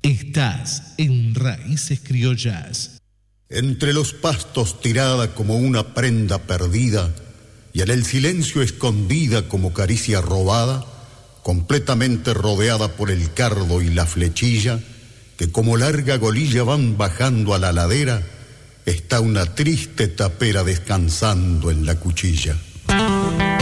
Estás en Raíces Criollas. Entre los pastos tirada como una prenda perdida y en el silencio escondida como caricia robada, completamente rodeada por el cardo y la flechilla, que como larga golilla van bajando a la ladera, está una triste tapera descansando en la cuchilla.